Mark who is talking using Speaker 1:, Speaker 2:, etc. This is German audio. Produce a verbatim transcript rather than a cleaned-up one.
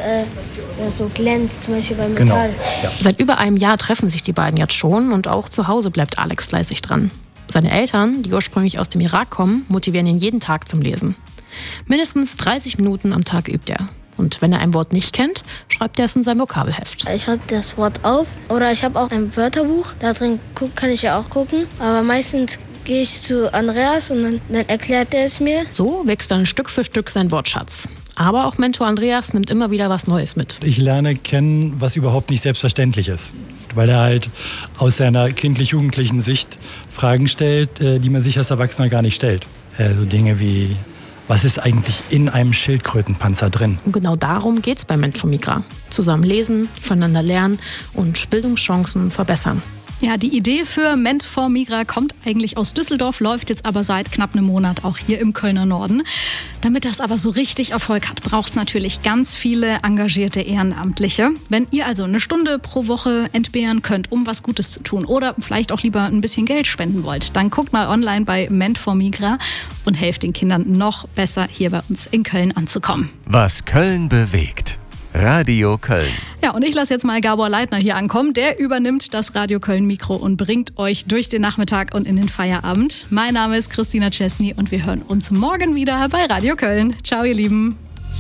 Speaker 1: äh, so glänzt, zum Beispiel beim Metall.
Speaker 2: Genau. Ja.
Speaker 3: Seit über einem Jahr treffen sich die beiden jetzt schon und auch zu Hause bleibt Alex fleißig dran. Seine Eltern, die ursprünglich aus dem Irak kommen, motivieren ihn jeden Tag zum Lesen. Mindestens dreißig Minuten am Tag übt er. Und wenn er ein Wort nicht kennt, schreibt er es in sein Vokabelheft.
Speaker 1: Ich schreibe das Wort auf oder ich habe auch ein Wörterbuch. Da drin kann ich ja auch gucken. Aber meistens gehe ich zu Andreas und dann, dann erklärt er es mir.
Speaker 3: So wächst dann Stück für Stück sein Wortschatz. Aber auch Mentor Andreas nimmt immer wieder was Neues mit.
Speaker 2: Ich lerne kennen, was überhaupt nicht selbstverständlich ist. Weil er halt aus seiner kindlich-jugendlichen Sicht Fragen stellt, die man sich als Erwachsener gar nicht stellt. So Dinge wie: Was ist eigentlich in einem Schildkrötenpanzer drin?
Speaker 3: Und genau darum geht es bei Ment for Migra. Zusammen lesen, voneinander lernen und Bildungschancen verbessern.
Speaker 4: Ja, die Idee für Ment for Migra kommt eigentlich aus Düsseldorf, läuft jetzt aber seit knapp einem Monat auch hier im Kölner Norden. Damit das aber so richtig Erfolg hat, braucht es natürlich ganz viele engagierte Ehrenamtliche. Wenn ihr also eine Stunde pro Woche entbehren könnt, um was Gutes zu tun oder vielleicht auch lieber ein bisschen Geld spenden wollt, dann guckt mal online bei Ment for Migra und helft den Kindern noch besser hier bei uns in Köln anzukommen.
Speaker 5: Was Köln bewegt. Radio Köln.
Speaker 4: Ja, und ich lasse jetzt mal Gabor Leitner hier ankommen. Der übernimmt das Radio Köln-Mikro und bringt euch durch den Nachmittag und in den Feierabend. Mein Name ist Christina Chesney und wir hören uns morgen wieder bei Radio Köln. Ciao, ihr Lieben.